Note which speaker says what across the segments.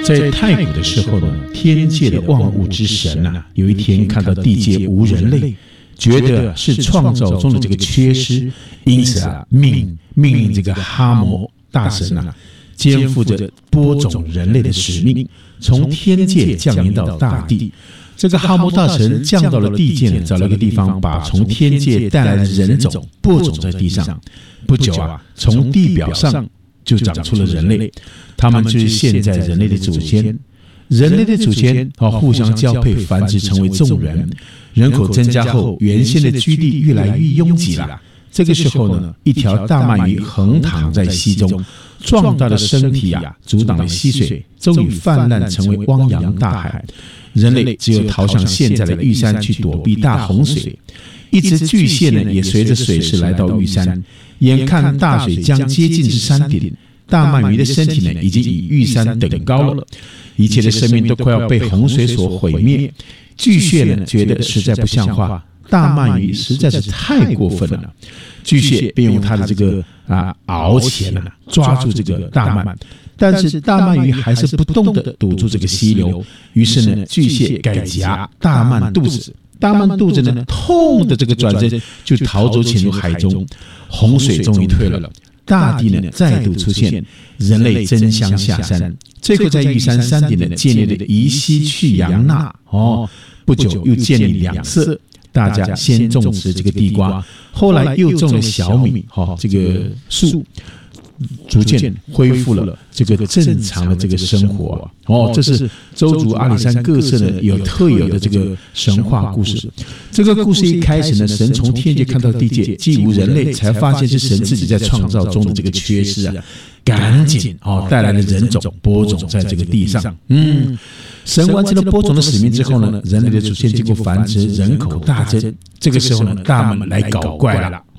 Speaker 1: 在太古的时候呢，天界的万物之神啊，有一天看到地界无人类，觉得是创造中的这个缺失，因此啊，命令这个哈摩大神啊，肩负着播种人类的使命，从天界降临到大地。这个哈摩大神降到了地界，找了一个地方，把从天界带来的人种播种在地上。不久啊，从地表上就长出了人类，他们就是现在人类的祖先。人类的祖先互相交配繁殖，成为众人。人口增加后，原先的居地越来越拥挤了。这个时候呢，一条大鳗鱼横躺在溪中，壮大的身体啊，阻挡了溪水，终于泛滥成为汪洋大海。人类只有逃向现在的玉山去躲避大洪水。一只巨蟹呢，也随着水势来到玉山，眼看大水将接近山顶，大鳗鱼的身体呢，已经与玉山等高了，一切的生命都快要被洪水所毁灭。巨蟹呢，觉得实在不像话，大鳗鱼实在是太过分了。巨蟹便用他的这个螯钳抓住这个大鳗，但是大鳗鱼还是不动地堵住这个溪流。于是呢，巨蟹改夹大鳗肚子，大鳗肚子呢，痛的这个转身就逃走潜入海中。洪水终于退了，大地呢再度出现，人类争相下山，最后在玉山山顶呢建立了宜西去阳那。不久又建立两社，大家先种植这个地瓜，后来又种了小米，这个树逐渐恢复了这个正常的这个生活。这是周族阿里山各社呢有特有的这个神话故事。这个故事一开始呢，神从天界看到地界既无人类，才发现是神自己在创造中的这个缺失啊，赶紧带来了人种播种在这个地上。神完成了播种的使命之后呢，人类的祖先经过繁殖，人口大增。这个时候呢，大们来搞怪了。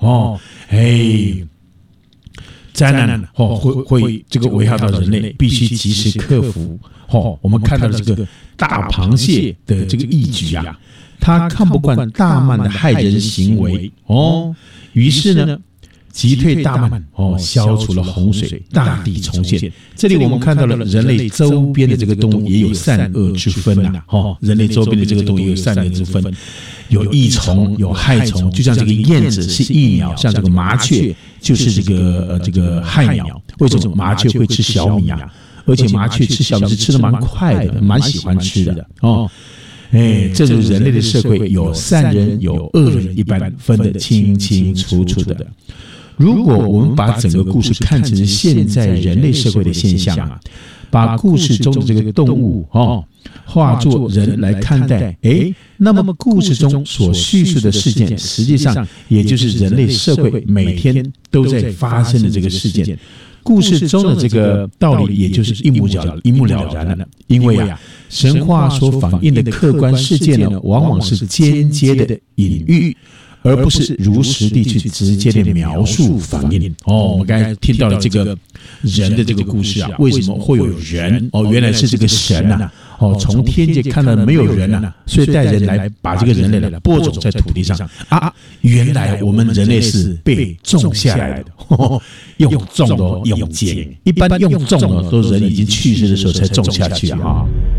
Speaker 1: 灾难会这个危害到人类，必须及时克服。我们看到了这个大螃蟹的这个义举啊，他看不惯大鳗的害人行为于是呢，击退大鳗消除了洪水，大地重现。这里我们看到了人类周边的这个动物也有善恶之分人类周边的这个动物也有善恶之分，有益虫有害虫，就像这个燕子是益鸟，像这个麻雀就是这个害鸟。为什么麻雀会吃小米啊？而且麻雀吃小米是吃的蛮快的，蛮喜欢吃的这种人类的社会有善人有恶人，一般分得清清楚楚的。如果我们把整个故事看成现在人类社会的现象啊，把故事中的这个动物化作人来看待，那么故事中所叙述的事件，实际上也就是人类社会每天都在发生的这个事件。故事中的这个道理，也就是一目了然了。因为神话所反映的客观事件呢，往往是间接的隐喻，而不是如实地去直接的描述反映。我们刚才听到了这个人的这个故事啊，为什么会有人？原来是这个神从天界看到没有人所以带人来把这个人类来播种在土地上原来我们人类是被种下来的，用种的用剪，一般用种的都人已经去世的时候才种下去